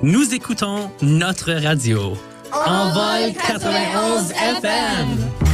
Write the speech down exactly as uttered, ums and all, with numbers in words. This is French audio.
Nous écoutons notre radio. Envol quatre-vingt-onze F M.